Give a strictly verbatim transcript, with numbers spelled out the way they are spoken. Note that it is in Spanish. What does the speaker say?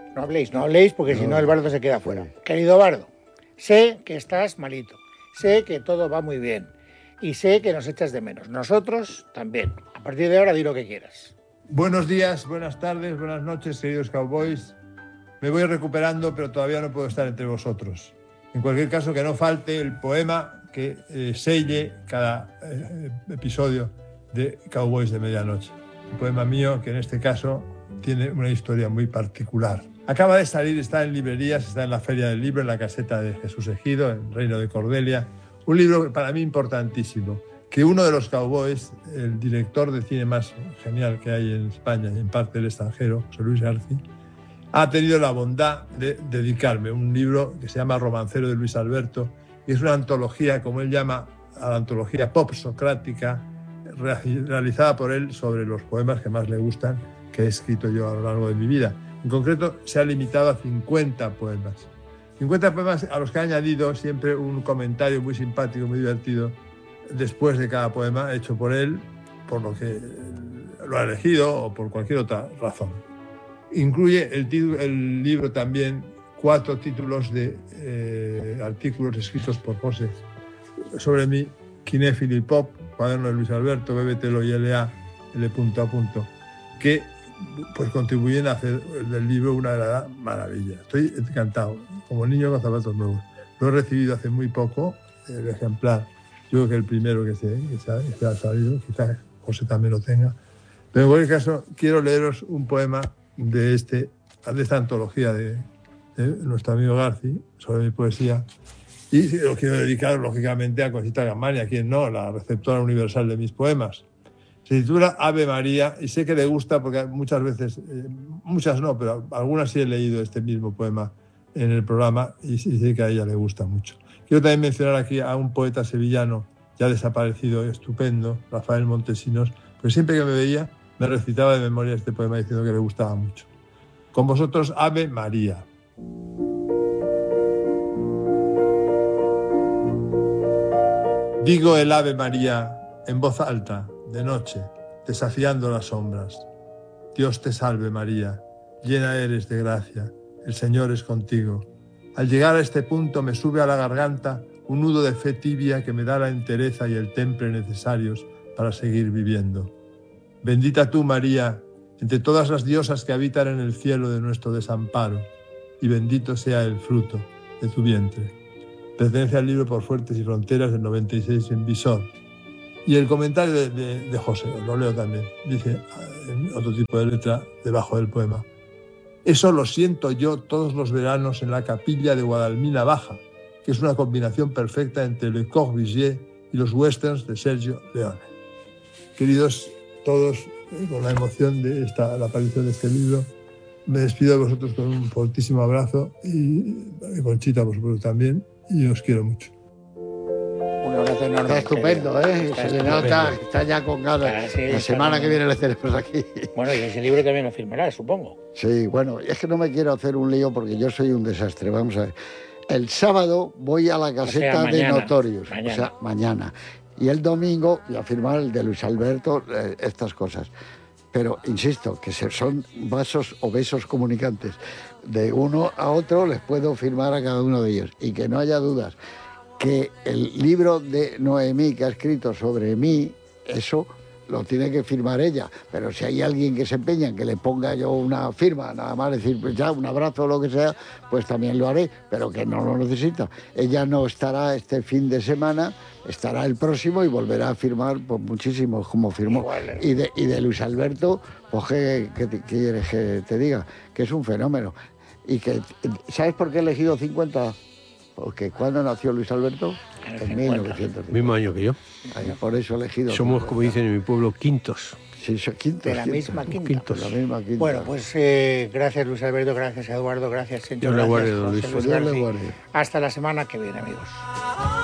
No habléis, no habléis, porque no. Si no el bardo se queda fuera. Sí. Querido bardo, sé que estás malito, sé que todo va muy bien y sé que nos echas de menos. Nosotros también. A partir de ahora di lo que quieras. Buenos días, buenas tardes, buenas noches, queridos cowboys. Me voy recuperando, pero todavía no puedo estar entre vosotros. En cualquier caso, que no falte el poema que eh, selle cada eh, episodio de Cowboys de Medianoche. Un poema mío que en este caso tiene una historia muy particular. Acaba de salir, está en librerías, está en la Feria del Libro, en la caseta de Jesús Ejido, en Reino de Cordelia. Un libro para mí importantísimo, que uno de los cowboys, el director de cine más genial que hay en España y en parte del extranjero, José Luis García, ha tenido la bondad de dedicarme un libro que se llama Romancero de Luis Alberto, y es una antología, como él llama, a la antología pop socrática, realizada por él sobre los poemas que más le gustan, que he escrito yo a lo largo de mi vida. En concreto, se ha limitado a cincuenta poemas. cincuenta poemas a los que ha añadido siempre un comentario muy simpático, muy divertido, después de cada poema hecho por él, por lo que lo ha elegido o por cualquier otra razón. Incluye el, el libro también cuatro títulos de eh, artículos escritos por José sobre mí, Cinéfilo y Pop, Cuaderno de Luis Alberto, Bébetelo y L A, L punto a punto, que pues contribuyen a hacer del libro una verdadera maravilla. Estoy encantado, como niño con zapatos nuevos. Lo he recibido hace muy poco, el ejemplar. Yo creo que el primero que se, que se, ha, que se ha salido, quizás José también lo tenga. Pero en cualquier caso, quiero leeros un poema de, este, de esta antología de, de nuestro amigo Garci, sobre mi poesía. Y lo quiero dedicar, lógicamente, a Conchita Gamani, a quien no, la receptora universal de mis poemas. Se titula Ave María, y sé que le gusta porque muchas veces, eh, muchas no, pero algunas sí he leído este mismo poema en el programa y sé que a ella le gusta mucho. Quiero también mencionar aquí a un poeta sevillano ya desaparecido, estupendo, Rafael Montesinos, porque siempre que me veía me recitaba de memoria este poema diciendo que le gustaba mucho. Con vosotros, Ave María. Digo el Ave María en voz alta, de noche, desafiando las sombras. Dios te salve María, llena eres de gracia, el Señor es contigo. Al llegar a este punto me sube a la garganta un nudo de fe tibia que me da la entereza y el temple necesarios para seguir viviendo. Bendita tú, María, entre todas las diosas que habitan en el cielo de nuestro desamparo, y bendito sea el fruto de tu vientre. Pertenece al libro Por Fuertes y Fronteras del noventa y seis en Visor. Y el comentario de, de, de José, lo leo también, dice en otro tipo de letra debajo del poema. Eso lo siento yo todos los veranos en la capilla de Guadalmina Baja, que es una combinación perfecta entre Le Corbusier y los westerns de Sergio Leone. Queridos todos, eh, con la emoción de esta, la aparición de este libro, me despido de vosotros con un fortísimo abrazo y, y Conchita, por supuesto, también, y os quiero mucho. Un abrazo enorme. Está estupendo, ¿eh? Está Se le nota, está ya con ganas. Claro, sí, la semana que viene le tenemos aquí. Bueno, y ese libro también lo firmará, supongo. Sí, bueno, es que no me quiero hacer un lío porque yo soy un desastre. Vamos a ver. El sábado voy a la caseta o sea, mañana, de Notorious, mañana. o sea, mañana. Y el domingo voy a firmar el de Luis Alberto, eh, estas cosas. Pero, insisto, que son vasos o besos comunicantes. De uno a otro les puedo firmar a cada uno de ellos. Y que no haya dudas que el libro de Noemí que ha escrito sobre mí, eso lo tiene que firmar ella. Pero si hay alguien que se empeña en que le ponga yo una firma, nada más decir, pues ya, un abrazo o lo que sea, pues también lo haré, pero que no lo necesita. Ella no estará este fin de semana, estará el próximo y volverá a firmar pues, muchísimos, como firmó. Igual, y, de, y de Luis Alberto, pues ¿qué, qué, qué quieres que te diga? Que es un fenómeno. Y que, ¿sabes por qué he elegido cincuenta? Porque ¿cuándo nació Luis Alberto? En mil novecientos cincuenta. Mismo año que yo. Ay, por eso he elegido. Somos, como dicen en mi pueblo, quintos. Sí, son quintos. De la quintos, misma quinta. Quintos. De la misma quinta. Bueno, pues eh, gracias Luis Alberto, gracias Eduardo, gracias Chencho. Dios le guarde, José Luis. Luis Dios le guarde. Hasta la semana que viene, amigos.